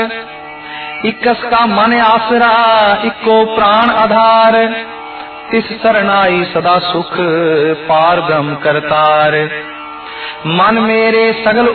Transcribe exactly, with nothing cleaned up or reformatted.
इकस का मन आसरा इको प्राण आधार, तिस शरणाई सदा सुख पार ब्रह्म करतार। मन मेरे सगल